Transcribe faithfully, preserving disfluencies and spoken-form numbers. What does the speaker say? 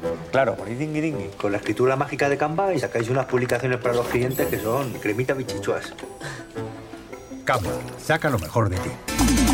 Claro, ponéis dingui dingui. Con la escritura mágica de Canva y sacáis unas publicaciones para los clientes que son cremita bichichuas. Canva, saca lo mejor de ti.